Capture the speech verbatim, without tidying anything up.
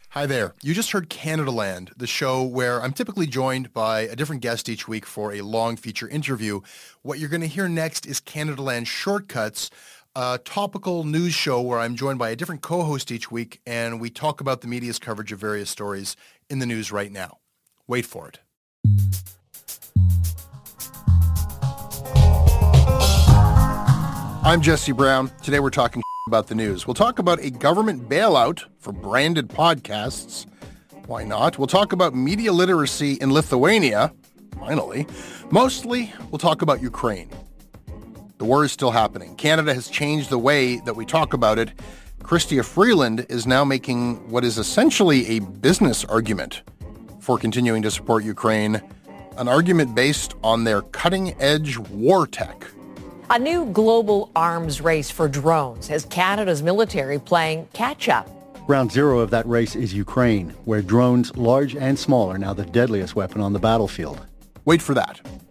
Hi there. You just heard Canadaland, the show where I'm typically joined by a different guest each week for a long feature interview. What you're going to hear next is Canadaland Shortcuts, a topical news show where I'm joined by a different co-host each week, and we talk about the media's coverage of various stories in the news right now. Wait for it. I'm Jesse Brown. Today we're talking about the news. We'll talk about a government bailout for branded podcasts. Why not? We'll talk about media literacy in Lithuania. Finally. Mostly, we'll talk about Ukraine. The war is still happening. Canada has changed the way that we talk about it. Chrystia Freeland is now making what is essentially a business argument for continuing to support Ukraine, an argument based on their cutting-edge war tech. A new global arms race for drones has Canada's military playing catch-up. Ground zero of that race is Ukraine, where drones, large and small, are now the deadliest weapon on the battlefield. Wait for that.